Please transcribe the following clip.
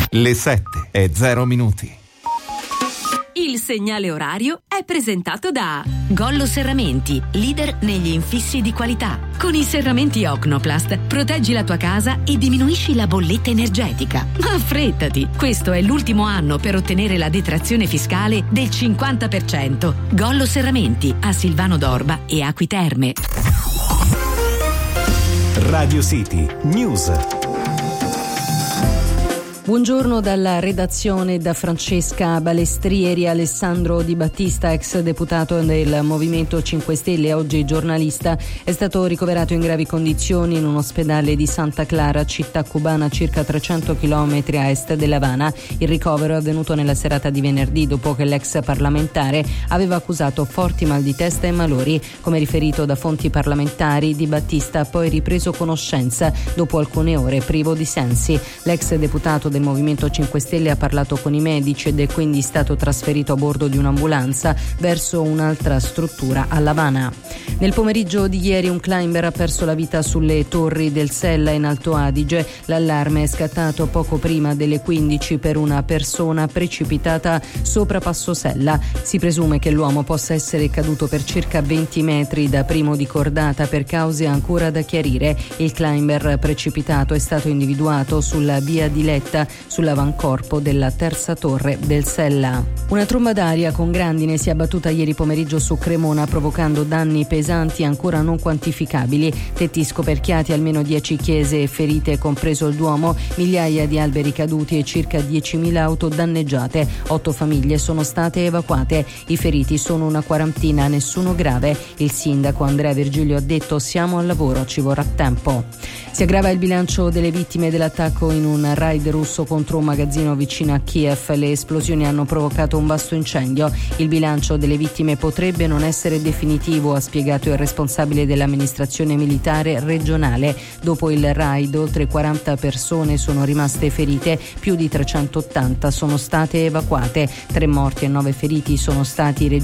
Le 7:00. Il segnale orario è presentato da Gollo Serramenti, leader negli infissi di qualità. Con i serramenti Ocnoplast proteggi la tua casa e diminuisci la bolletta energetica. Ma affrettati, questo è l'ultimo anno per ottenere la detrazione fiscale del 50%. Gollo Serramenti a Silvano d'Orba e Acqui Terme. Radio City News. Buongiorno dalla redazione, da Francesca Balestrieri. Alessandro Di Battista, ex deputato del Movimento 5 Stelle, oggi giornalista, è stato ricoverato in gravi condizioni in un ospedale di Santa Clara, città cubana circa 300 km a est dell'Havana. Il ricovero è avvenuto nella serata di venerdì, dopo che l'ex parlamentare aveva accusato forti mal di testa e malori. Come riferito da fonti parlamentari, Di Battista ha poi ripreso conoscenza dopo alcune ore, privo di sensi. L'ex deputato del Movimento 5 Stelle ha parlato con i medici ed è quindi stato trasferito a bordo di un'ambulanza verso un'altra struttura a L'Havana. Nel pomeriggio di ieri un climber ha perso la vita sulle torri del Sella in Alto Adige. L'allarme è scattato poco prima delle 15 per una persona precipitata sopra Passo Sella. Si presume che l'uomo possa essere caduto per circa 20 metri da Primo di Cordata per cause ancora da chiarire. Il climber precipitato è stato individuato sulla via di Letta, sull'avancorpo della terza torre del Sella. Una tromba d'aria con grandine si è abbattuta ieri pomeriggio su Cremona, provocando danni pesanti ancora non quantificabili. Tetti scoperchiati, almeno 10 chiese ferite, compreso il Duomo, migliaia di alberi caduti e circa 10.000 auto danneggiate. 8 famiglie sono state evacuate. I feriti sono una quarantina, nessuno grave. Il sindaco Andrea Virgilio ha detto: siamo al lavoro, ci vorrà tempo. Si aggrava il bilancio delle vittime dell'attacco in un raid russo contro un magazzino vicino a Kiev. Le esplosioni hanno provocato un vasto incendio. Il bilancio delle vittime potrebbe non essere definitivo, ha spiegato il responsabile dell'amministrazione militare regionale. Dopo il raid oltre 40 persone sono rimaste ferite, più di 380 sono state evacuate. 3 morti e 9 feriti sono stati registrati